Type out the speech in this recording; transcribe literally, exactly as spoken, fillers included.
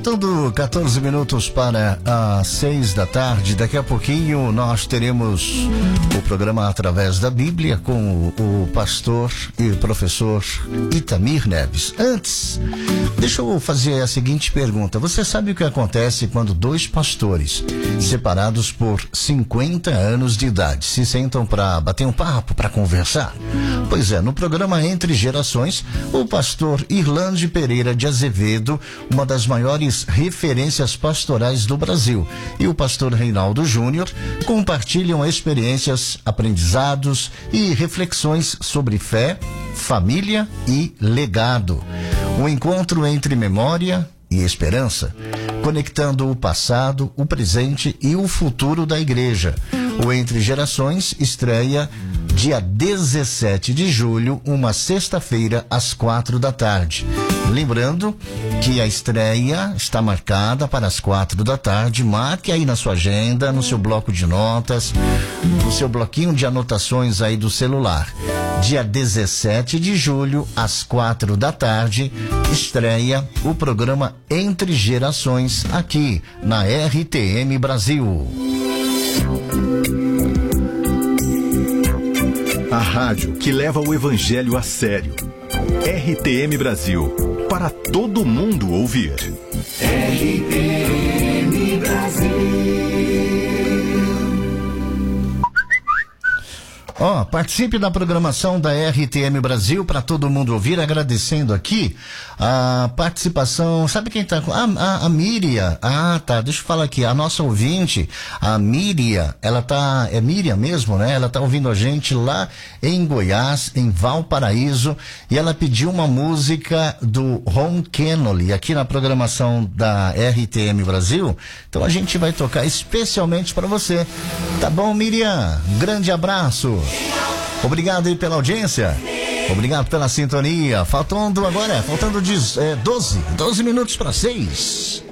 Faltando quatorze minutos para as seis da tarde, daqui a pouquinho nós teremos o programa Através da Bíblia com o pastor e professor Itamir Neves. Antes, deixa eu fazer a seguinte pergunta. Você sabe o que acontece quando dois pastores, separados por cinquenta anos de idade, se sentam para bater um papo, para conversar? Pois é, no programa Entre Gerações, o pastor Irlande Pereira de Azevedo, uma das maiores referências pastorais do Brasil, e o pastor Reinaldo Júnior compartilham experiências, aprendizados e reflexões sobre fé, família e legado. Um encontro entre memória e esperança, conectando o passado, o presente e o futuro da igreja. O Entre Gerações estreia dia dezessete de julho, uma sexta-feira, às quatro da tarde. Lembrando que a estreia está marcada para as quatro da tarde. Marque aí na sua agenda, no seu bloco de notas, no seu bloquinho de anotações aí do celular. Dia dezessete de julho, às quatro da tarde, estreia o programa Entre Gerações aqui na R T M Brasil. A rádio que leva o evangelho a sério. R T M Brasil, para todo mundo ouvir. R T M Brasil. Ó, oh, participe da programação da R T M Brasil para todo mundo ouvir, agradecendo aqui a participação. Sabe quem tá com? A, a, a Miriam. Ah, tá, deixa eu falar aqui, a nossa ouvinte, a Miriam, ela tá, é Miriam mesmo, né? Ela tá ouvindo a gente lá em Goiás, em Valparaíso, e ela pediu uma música do Ron Kenoly aqui na programação da R T M Brasil. Então a gente vai tocar especialmente para você. Tá bom, Miriam? Um grande abraço. Obrigado aí pela audiência. Obrigado pela sintonia. Faltando agora, faltando de, é, doze minutos para seis.